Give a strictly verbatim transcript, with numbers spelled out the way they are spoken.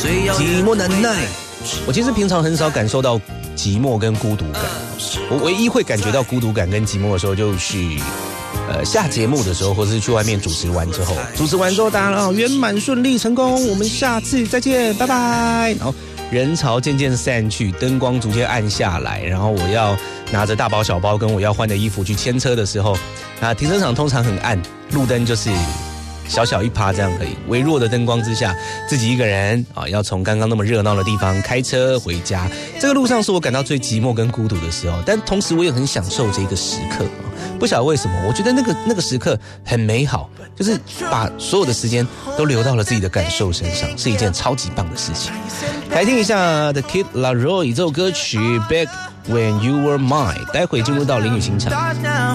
寂寞难耐。我其实平常很少感受到寂寞跟孤独感，我唯一会感觉到孤独感跟寂寞的时候，就是呃下节目的时候，或者是去外面主持完之后，主持完之后大家圆满顺利成功，我们下次再见，拜拜。然后人潮渐渐散去，灯光逐渐暗下来，然后我要拿着大包小包跟我要换的衣服去牵车的时候，啊，停车场通常很暗，路灯就是小小一趴这样而已，微弱的灯光之下，自己一个人啊，要从刚刚那么热闹的地方开车回家。这个路上是我感到最寂寞跟孤独的时候，但同时我也很享受这个时刻啊。不晓得为什么，我觉得那个那个时刻很美好，就是把所有的时间都留到了自己的感受身上，是一件超级棒的事情。来听一下 The Kid Laroi 这首歌曲 Back When You Were Mine， 待会进入到林雨欣场。